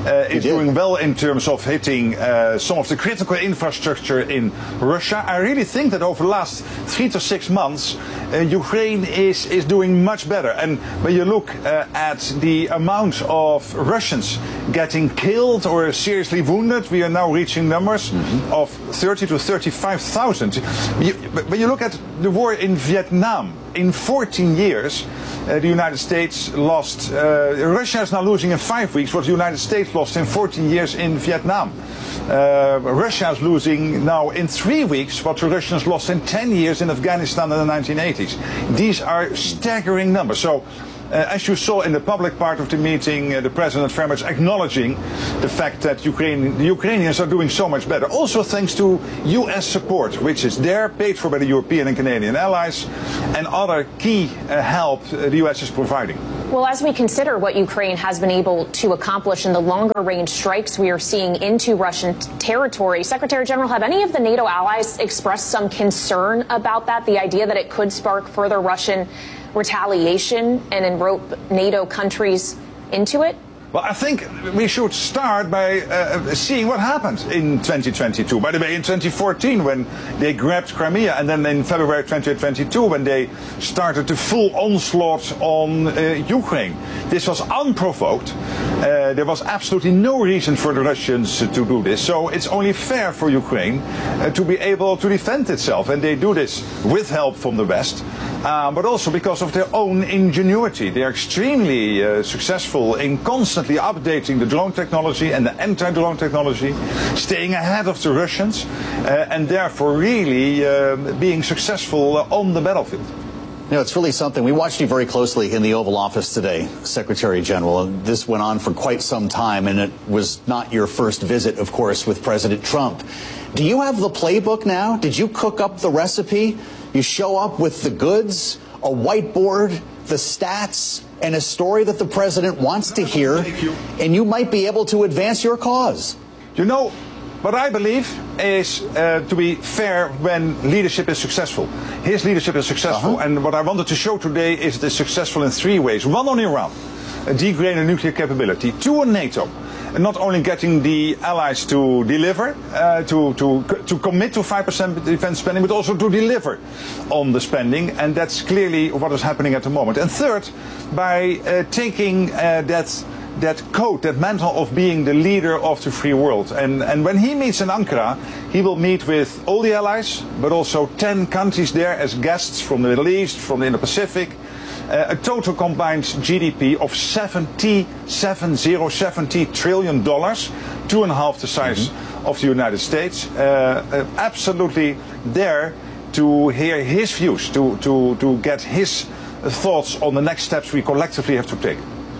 uh, is doing well in terms of hitting uh, some of the critical infrastructure in Russia. I really think that over the last three to six months, uh, Ukraine is, is doing much better. And when you look uh, at the amount of Russians getting killed or seriously wounded, we are now reaching numbers mm-hmm. of thirty to thirty-five thousand. When you look at the war in Vietnam, in fourteen years, uh, the United States lost, uh, Russia is now losing in five weeks what the United States lost in fourteen years in Vietnam. Uh, Russia is losing now in three weeks what the Russians lost in ten years in Afghanistan in the nineteen eighties. These are staggering numbers. So, Uh, as you saw in the public part of the meeting, uh, the President very much acknowledging the fact that Ukraine, the Ukrainians are doing so much better. Also thanks to U S support, which is there, paid for by the European and Canadian allies, and other key uh, help uh, the U S is providing. Well, as we consider what Ukraine has been able to accomplish in the longer-range strikes we are seeing into Russian t- territory, Secretary General, have any of the NATO allies expressed some concern about that, the idea that it could spark further Russian retaliation and enrope NATO countries into it? Well, I think we should start by uh, seeing what happened in twenty twenty-two. By the way, in twenty fourteen, when they grabbed Crimea, and then in February twenty twenty-two, when they started the full onslaught on uh, Ukraine. This was unprovoked. Uh, there was absolutely no reason for the Russians uh, to do this. So it's only fair for Ukraine uh, to be able to defend itself. And they do this with help from the West, uh, but also because of their own ingenuity. They are extremely uh, successful in constantly updating the drone technology and the anti-drone technology, staying ahead of the Russians, uh, and therefore really uh, being successful uh, on the battlefield. You know, it's really something. We watched you very closely in the Oval Office today, Secretary General. This went on for quite some time, and it was not your first visit, of course, with President Trump. Do you have the playbook now? Did you cook up the recipe? You show up with the goods, a whiteboard, the stats, and a story that the president wants to hear, and you might be able to advance your cause. You know, what I believe is uh, to be fair when leadership is successful. His leadership is successful, uh-huh. and what I wanted to show today is it is successful in three ways. One, on Iran, a degrading nuclear capability. Two, on NATO. And not only getting the allies to deliver, uh, to, to, to commit to five percent defense spending, but also to deliver on the spending. And that's clearly what is happening at the moment. And third, by uh, taking uh, that, that code, that mantle of being the leader of the free world. And, and when he meets in Ankara, he will meet with all the allies, but also ten countries there as guests from the Middle East, from the Indo-Pacific. Uh, a total combined G D P of seventy, seventy, seventy trillion dollars, two and a half the size mm-hmm. of the United States. Uh, uh, absolutely there to hear his views, to, to, to get his thoughts on the next steps we collectively have to take.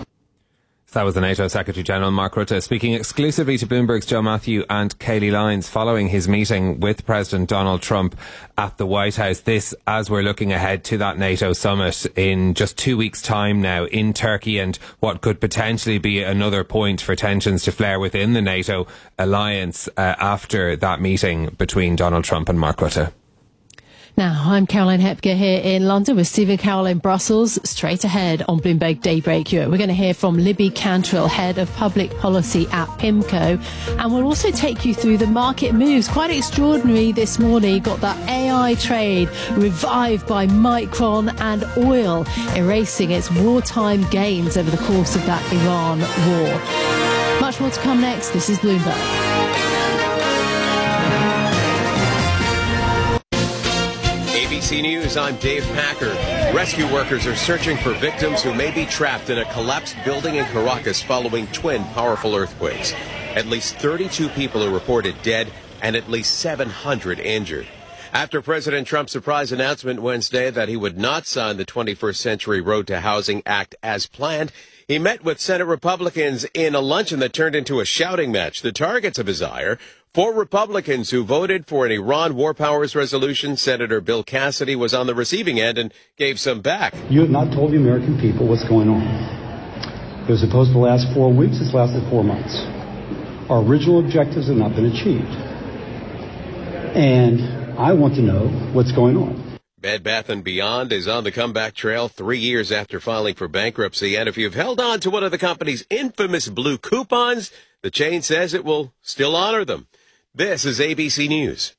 That was the NATO Secretary-General Mark Rutte speaking exclusively to Bloomberg's Joe Matthew and Kayleigh Lyons following his meeting with President Donald Trump at the White House. This, as we're looking ahead to that NATO summit in just two weeks' time now in Turkey, and what could potentially be another point for tensions to flare within the NATO alliance uh, after that meeting between Donald Trump and Mark Rutte. Now, I'm Caroline Hepker here in London with Stephen Cowell in Brussels. Straight ahead on Bloomberg Daybreak Europe, we're going to hear from Libby Cantrill, Head of Public Policy at PIMCO. And we'll also take you through the market moves. Quite extraordinary this morning. Got that A I trade revived by Micron, and oil erasing its wartime gains over the course of that Iran war. Much more to come next. This is Bloomberg. A B C News, I'm Dave Packard. Rescue workers are searching for victims who may be trapped in a collapsed building in Caracas following twin powerful earthquakes. At least thirty-two people are reported dead and at least seven hundred injured. After President Trump's surprise announcement Wednesday that he would not sign the twenty-first Century Road to Housing Act as planned, he met with Senate Republicans in a luncheon that turned into a shouting match. The targets of his ire: four Republicans who voted for an Iran war powers resolution. Senator Bill Cassidy was on the receiving end and gave some back. You have not told the American people what's going on. It was supposed to last four weeks. It's lasted four months. Our original objectives have not been achieved. And I want to know what's going on. Bed Bath and Beyond is on the comeback trail three years after filing for bankruptcy. And if you've held on to one of the company's infamous blue coupons, The chain says it will still honor them. This is A B C News.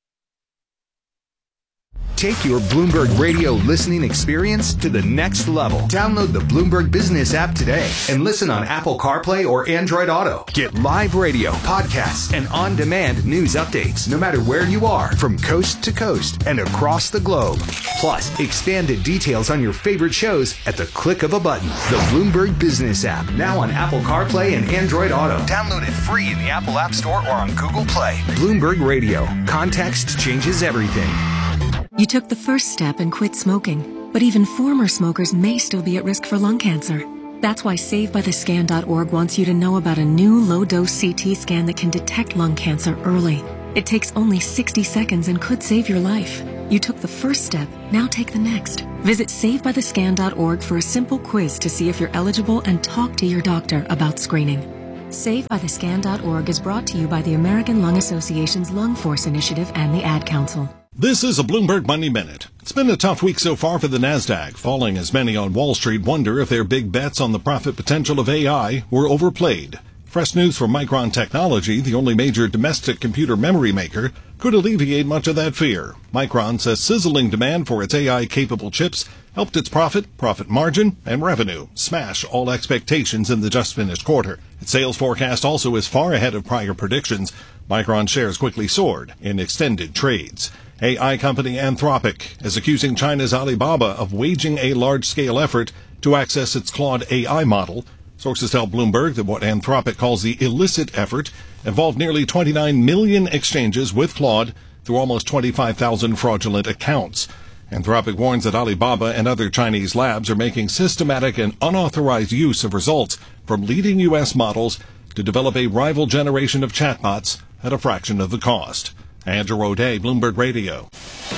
Take your Bloomberg Radio listening experience to the next level. Download the Bloomberg Business app today and listen on Apple CarPlay or Android Auto. Get live radio, podcasts, and on-demand news updates no matter where you are, from coast to coast and across the globe. Plus, expanded details on your favorite shows at the click of a button. The Bloomberg Business app, now on Apple CarPlay and Android Auto. Download it free in the Apple App Store or on Google Play. Bloomberg Radio. Context changes everything. You took the first step and quit smoking, but even former smokers may still be at risk for lung cancer. That's why save by the scan dot org wants you to know about a new low-dose C T scan that can detect lung cancer early. It takes only sixty seconds and could save your life. You took the first step, now take the next. Visit save by the scan dot org for a simple quiz to see if you're eligible and talk to your doctor about screening. save by the scan dot org is brought to you by the American Lung Association's Lung Force Initiative and the Ad Council. This is a Bloomberg Money Minute. It's been a tough week so far for the NASDAQ, falling as many on Wall Street wonder if their big bets on the profit potential of A I were overplayed. Fresh news from Micron Technology, the only major domestic computer memory maker, could alleviate much of that fear. Micron says sizzling demand for its A I-capable chips helped its profit, profit margin, and revenue smash all expectations in the just-finished quarter. Its sales forecast also is far ahead of prior predictions. Micron shares quickly soared in extended trades. A I company Anthropic is accusing China's Alibaba of waging a large-scale effort to access its Claude A I model. Sources tell Bloomberg that what Anthropic calls the illicit effort involved nearly twenty-nine million exchanges with Claude through almost twenty-five thousand fraudulent accounts. Anthropic warns that Alibaba and other Chinese labs are making systematic and unauthorized use of results from leading U S models to develop a rival generation of chatbots at a fraction of the cost. Andrew O'Day, Bloomberg Radio.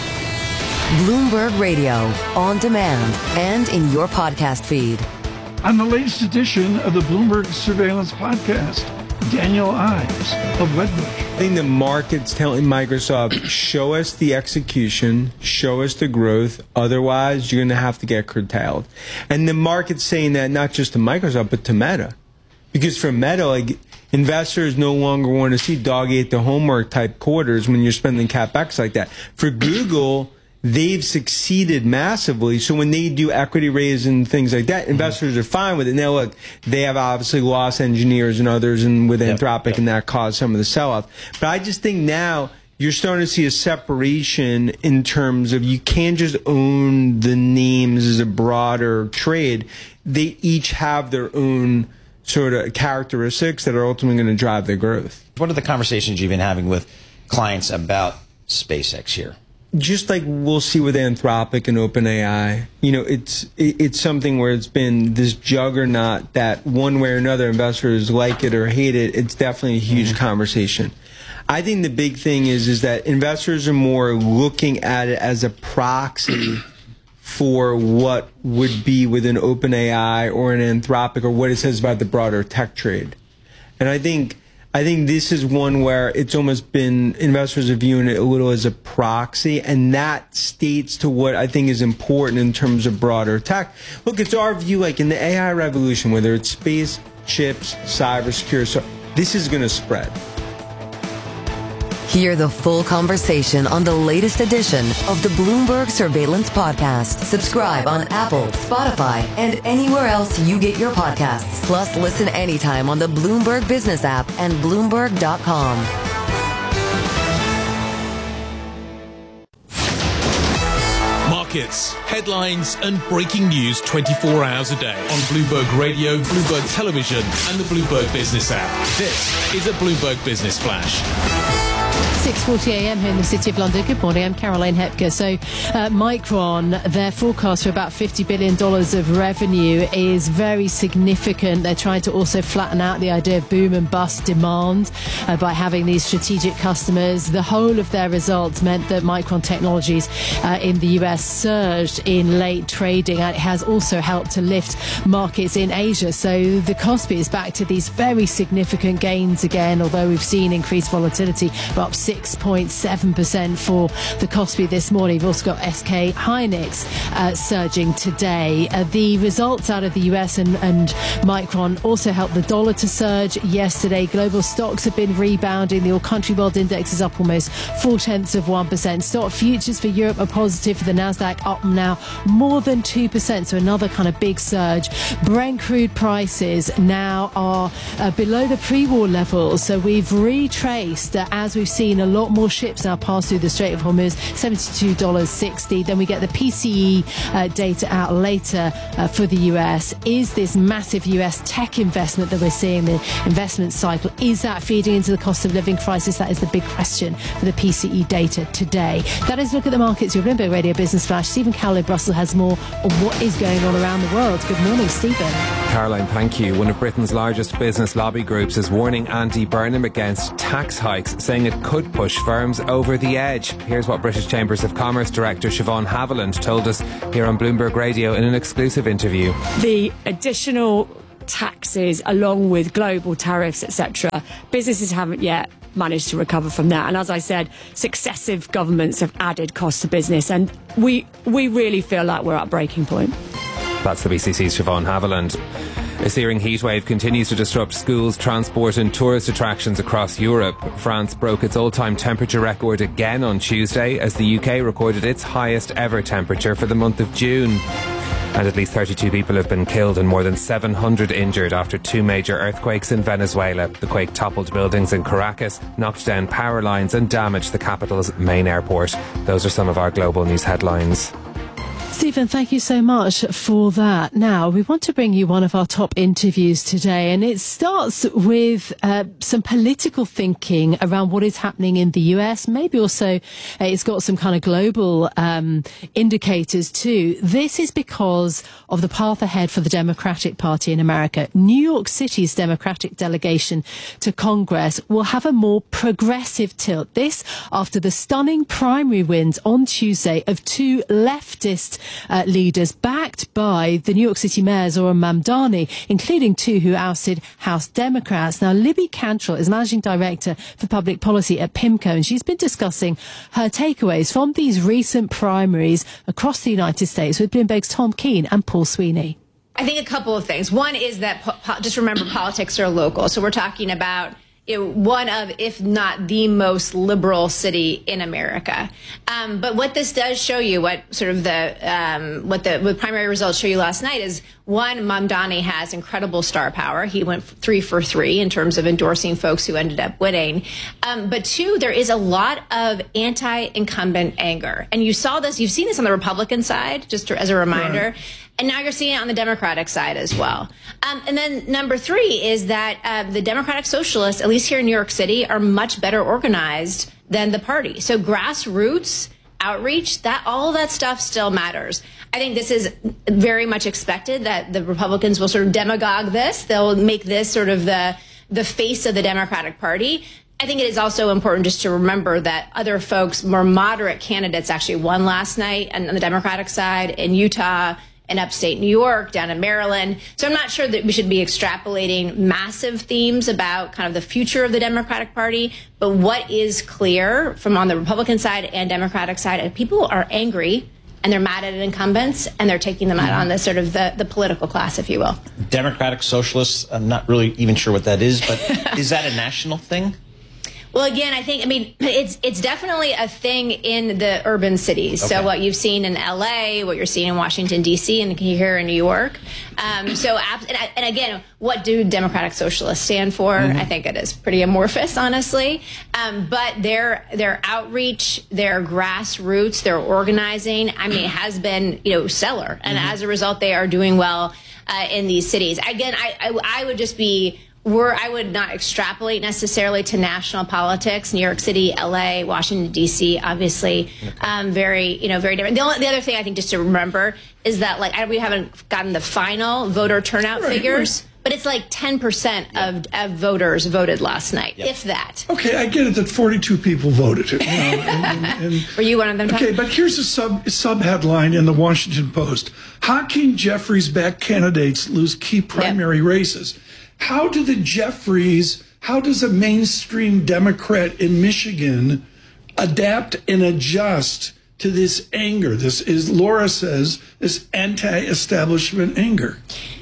Bloomberg Radio, on demand and in your podcast feed. On the latest edition of the Bloomberg Surveillance Podcast, Daniel Ives of Wedbush. I think the market's telling Microsoft, show us the execution, show us the growth, otherwise you're going to have to get curtailed. And the market's saying that not just to Microsoft, but to Meta. Because for Meta, like, investors no longer want to see dog ate the homework type quarters when you're spending CapEx like that. For Google, they've succeeded massively. So when they do equity raise and things like that, investors are fine with it. Now, look, they have obviously lost engineers and others and with yep, Anthropic, yep. and that caused some of the sell-off. But I just think now you're starting to see a separation in terms of you can't just own the names as a broader trade. They each have their own sort of characteristics that are ultimately going to drive their growth. What are the conversations you've been having with clients about SpaceX here? Just like we'll see with Anthropic and OpenAI, you know, it's it's something where it's been this juggernaut that one way or another investors like it or hate it. It's definitely a huge mm-hmm. conversation. I think the big thing is is that investors are more looking at it as a proxy for what would be with an OpenAI or an Anthropic or what it says about the broader tech trade. And I think I think this is one where it's almost been, investors are viewing it a little as a proxy, and that states to what I think is important in terms of broader tech. Look, it's our view, like in the A I revolution, whether it's space, chips, cybersecurity, so this is going to spread. Hear the full conversation on the latest edition of the Bloomberg Surveillance Podcast. Subscribe on Apple, Spotify, and anywhere else you get your podcasts. Plus, listen anytime on the Bloomberg Business app and Bloomberg dot com. Markets, headlines, and breaking news twenty-four hours a day on Bloomberg Radio, Bloomberg Television, and the Bloomberg Business app. This is a Bloomberg Business Flash. six forty a m here in the City of London. Good morning, I'm Caroline Hepker. So uh, Micron, their forecast for about fifty billion dollars of revenue is very significant. They're trying to also flatten out the idea of boom and bust demand uh, by having these strategic customers. The whole of their results meant that Micron Technologies uh, in the U S surged in late trading, and it has also helped to lift markets in Asia. So the Kospi is back to these very significant gains again, although we've seen increased volatility. But up six point seven percent for the Kospi this morning. You've also got S K Hynix uh, surging today. Uh, the results out of the U S and, and Micron also helped the dollar to surge yesterday. Global stocks have been rebounding. The All Country World Index is up almost four tenths of one percent. Stock futures for Europe are positive, for the Nasdaq up now more than two percent. So another kind of big surge. Brent crude prices now are uh, below the pre-war levels. So we've retraced, uh, as we've seen a lot more ships now pass through the Strait of Hormuz, seventy-two dollars sixty. Then we get the P C E uh, data out later uh, for the U S. Is this massive U S tech investment that we're seeing, the investment cycle, is that feeding into the cost of living crisis? That is the big question for the P C E data today. That is Look at the Markets, your Bloomberg Radio Business Flash. Stephen Cowley, Brussels, has more on what is going on around the world. Good morning, Stephen. Caroline, thank you. One of Britain's largest business lobby groups is warning Andy Burnham against tax hikes, saying it could push firms over the edge. Here's what British Chambers of Commerce Director Siobhan Haviland told us here on Bloomberg Radio in an exclusive interview. The additional taxes, along with global tariffs, et cetera, businesses haven't yet managed to recover from that. And as I said, successive governments have added costs to business, and we we really feel like we're at breaking point. That's the B C C's Siobhan Haviland. A searing heatwave continues to disrupt schools, transport and tourist attractions across Europe. France broke its all-time temperature record again on Tuesday as the U K recorded its highest ever temperature for the month of June. And at least thirty-two people have been killed and more than seven hundred injured after two major earthquakes in Venezuela. The quake toppled buildings in Caracas, knocked down power lines and damaged the capital's main airport. Those are some of our global news headlines. Stephen, thank you so much for that. Now, we want to bring you one of our top interviews today, and it starts with uh, some political thinking around what is happening in the U S. Maybe also uh, it's got some kind of global um, indicators too. This is because of the path ahead for the Democratic Party in America. New York City's Democratic delegation to Congress will have a more progressive tilt. This after the stunning primary wins on Tuesday of two leftist Uh, leaders backed by the New York City Mayor Zohran Mamdani, including two who ousted House Democrats. Now, Libby Cantrell is Managing Director for Public Policy at PIMCO, and she's been discussing her takeaways from these recent primaries across the United States with Bloomberg's Tom Keene and Paul Sweeney. I think a couple of things. One is that po- po- just remember politics are local. So we're talking about you know, one of, if not the most liberal city in America. Um, but what this does show you, what sort of the um, what the what primary results show you last night is, one, Mamdani has incredible star power. He went three for three in terms of endorsing folks who ended up winning. Um, but two, there is a lot of anti-incumbent anger. And you saw this, you've seen this on the Republican side, just as a reminder. Right. And now you're seeing it on the Democratic side as well. Um, and then number three is that uh, the Democratic Socialists, at least here in New York City, are much better organized than the party. So grassroots outreach, that all that stuff still matters. I think this is very much expected that the Republicans will sort of demagogue this. They'll make this sort of the the face of the Democratic Party. I think it is also important just to remember that other folks, more moderate candidates, actually won last night and on the Democratic side in Utah, in upstate New York, down in Maryland. So I'm not sure that we should be extrapolating massive themes about kind of the future of the Democratic Party. But what is clear from on the Republican side and Democratic side, and people are angry and they're mad at incumbents and they're taking them out on the sort of the, the political class, if you will. Democratic Socialists, I'm not really even sure what that is, but is that a national thing? Well, again, I think, I mean, it's it's definitely a thing in the urban cities. Okay. So what you've seen in L A, what you're seeing in Washington, D C, and here in New York. Um, so, and, and again, what do Democratic Socialists stand for? Mm-hmm. I think it is pretty amorphous, honestly. Um, but their their outreach, their grassroots, their organizing, I mean, has been, you know, stellar. And mm-hmm. as a result, they are doing well uh, in these cities. Again, I, I, I would just be... We're, I would not extrapolate necessarily to national politics. New York City, L A, Washington, D C, obviously, um, very, you know, very different. The, only, the other thing I think just to remember is that, like, I, we haven't gotten the final voter turnout right, figures, right. but it's like ten percent yeah. of, of voters voted last night, yep. if that. Okay, I get it that forty-two people voted. You know, and, and, and, Were you one of them, Tom? Okay, but here's a sub sub headline in the Washington Post. Hakeem Jeffries-backed candidates lose key primary yep. races. How do the Jeffries How does a mainstream Democrat in Michigan adapt and adjust to this anger? This is, Laura says, this anti-establishment anger.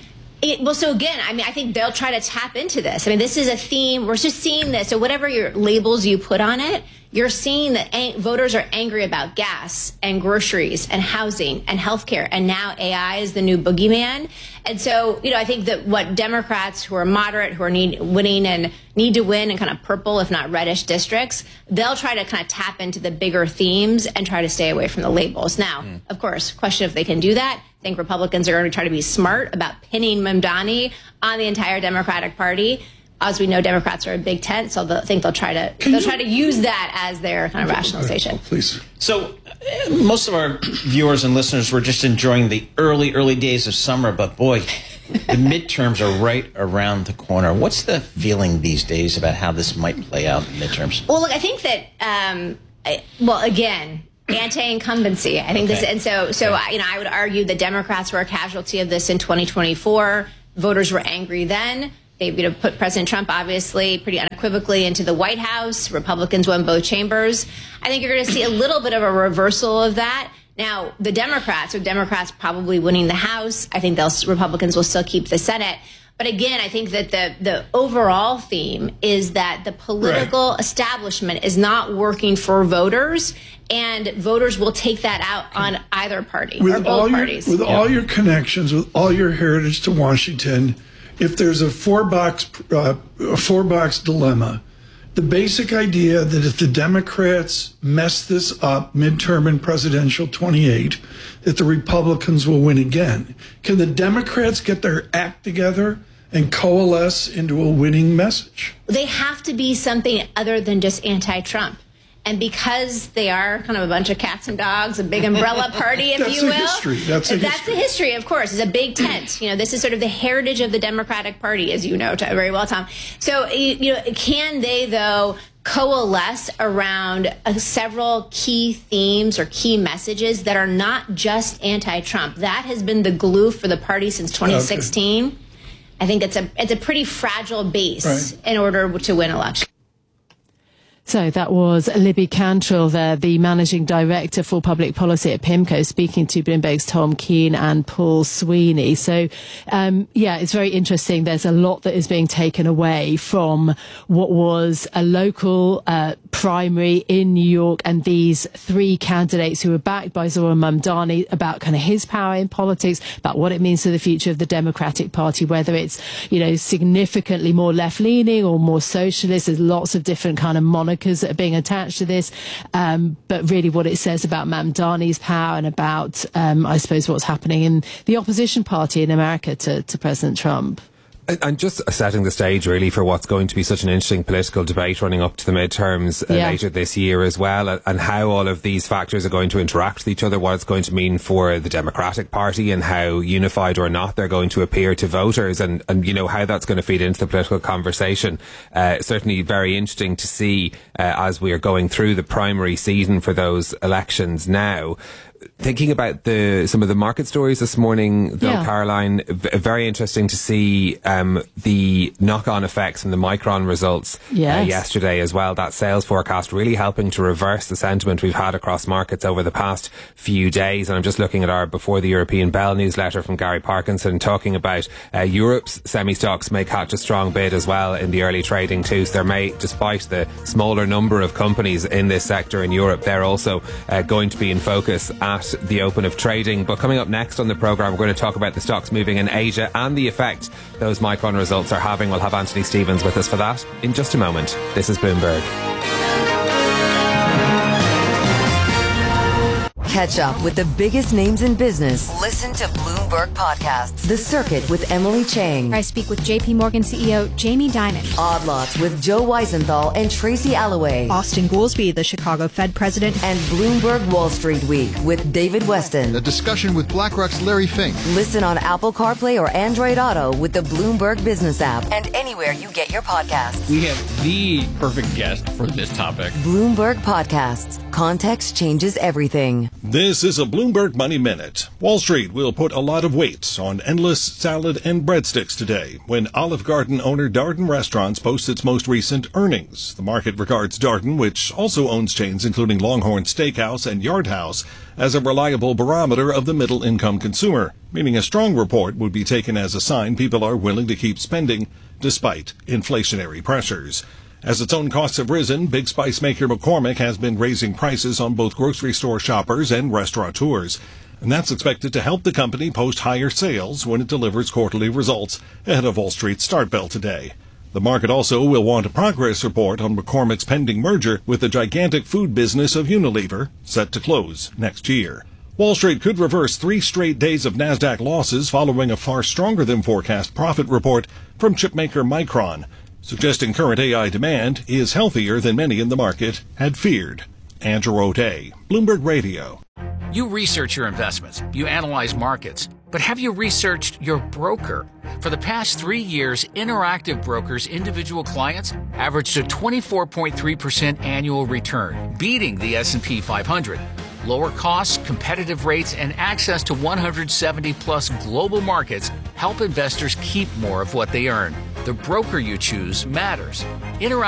It, well, so again, I mean, I think they'll try to tap into this. I mean, this is a theme. We're just seeing this. So whatever your labels you put on it, you're seeing that ang- voters are angry about gas and groceries and housing and healthcare. And now A I is the new boogeyman. And so, you know, I think that what Democrats who are moderate, who are need, winning and need to win in kind of purple, if not reddish districts, they'll try to kind of tap into the bigger themes and try to stay away from the labels. Now, mm. of course, question if they can do that. I think Republicans are going to try to be smart about pinning Mamdani on the entire Democratic Party. As we know, Democrats are a big tent, so I think they'll try to Can they'll you, try to use that as their kind of rationalization. Please. So, uh, most of our viewers and listeners were just enjoying the early, early days of summer, but boy, the midterms are right around the corner. What's the feeling these days about how this might play out in midterms? Well, look, I think that, um, I, well, again, anti-incumbency. I think okay. this, and so, so okay. you know, I would argue the Democrats were a casualty of this in twenty twenty-four. Voters were angry then. They you know, put President Trump, obviously, pretty unequivocally into the White House. Republicans won both chambers. I think you're going to see a little bit of a reversal of that. Now, the Democrats, or Democrats probably winning the House, I think they'll, Republicans will still keep the Senate. But again, I think that the, the overall theme is that the political right. establishment is not working for voters, and voters will take that out on either party with or both all your, parties. With yeah. all your connections, with all your heritage to Washington, if there's a four-box uh, a four-box dilemma, the basic idea that if the Democrats mess this up midterm and presidential twenty-eight, that the Republicans will win again. Can the Democrats get their act together and coalesce into a winning message? They have to be something other than just anti-Trump. And because they are kind of a bunch of cats and dogs, a big umbrella party, if you will. That's a history. That's a That's history. the history, of course. It's a big tent. You know, this is sort of the heritage of the Democratic Party, as you know very well, Tom. So, you know, can they, though, coalesce around uh, several key themes or key messages that are not just anti-Trump? That has been the glue for the party since twenty sixteen. Okay. I think it's a it's a pretty fragile base right. in order to win elections. So that was Libby Cantrell there, the Managing Director for Public Policy at PIMCO, speaking to Bloomberg's Tom Keene and Paul Sweeney. So, um, yeah, it's very interesting. There's a lot that is being taken away from what was a local uh, primary in New York, and these three candidates who were backed by Zohran Mamdani about kind of his power in politics, about what it means to the future of the Democratic Party, whether it's, you know, significantly more left-leaning or more socialist. There's lots of different kind of monikers that are being attached to this, um, but really what it says about Mamdani's power and about, um, I suppose, what's happening in the opposition party in America to, to President Trump. And just setting the stage, really, for what's going to be such an interesting political debate running up to the midterms uh, yeah. later this year as well, and how all of these factors are going to interact with each other, what it's going to mean for the Democratic Party and how unified or not they're going to appear to voters, and, and you know, how that's going to feed into the political conversation. Uh, certainly very interesting to see uh, as we are going through the primary season for those elections now. Thinking about the some of the market stories this morning, though, yeah. Caroline, v- very interesting to see um, the knock-on effects from the Micron results yes. uh, yesterday as well. That sales forecast really helping to reverse the sentiment we've had across markets over the past few days. And I'm just looking at our Before the European Bell newsletter from Gary Parkinson, talking about uh, Europe's semi-stocks may catch a strong bid as well in the early trading too. So there may, despite the smaller number of companies in this sector in Europe, they're also uh, going to be in focus at the open of trading. But coming up next on the programme, we're going to talk about the stocks moving in Asia and the effect those Micron results are having. We'll have Anthony Stevens with us for that in just a moment. This is Bloomberg. Catch up with the biggest names in business. Listen to Bloomberg Podcasts. The Circuit with Emily Chang. I speak with J P Morgan C E O Jamie Dimon. Odd Lots with Joe Weisenthal and Tracy Alloway. Austin Goolsbee, the Chicago Fed president. And Bloomberg Wall Street Week with David Weston. A discussion with BlackRock's Larry Fink. Listen on Apple CarPlay or Android Auto with the Bloomberg Business app and anywhere you get your podcasts. We have the perfect guest for this topic. Bloomberg Podcasts. Context changes everything. This is a Bloomberg Money Minute. Wall Street will put a lot of weight on endless salad and breadsticks today when Olive Garden owner Darden Restaurants posts its most recent earnings. The market regards Darden, which also owns chains including Longhorn Steakhouse and Yard House, as a reliable barometer of the middle-income consumer, meaning a strong report would be taken as a sign people are willing to keep spending despite inflationary pressures. As its own costs have risen, big spice maker McCormick has been raising prices on both grocery store shoppers and restaurateurs, and that's expected to help the company post higher sales when it delivers quarterly results ahead of Wall Street's start bell today. The market also will want a progress report on McCormick's pending merger with the gigantic food business of Unilever, set to close next year. Wall Street could reverse three straight days of NASDAQ losses following a far stronger than forecast profit report from chipmaker Micron, suggesting current A I demand is healthier than many in the market had feared. Andrew O'Day, Bloomberg Radio. You research your investments, you analyze markets, but have you researched your broker? For the past three years, Interactive Brokers' individual clients averaged a twenty-four point three percent annual return, beating the S and P five hundred. Lower costs, competitive rates, and access to one hundred seventy plus global markets help investors keep more of what they earn. The broker you choose matters. Interactive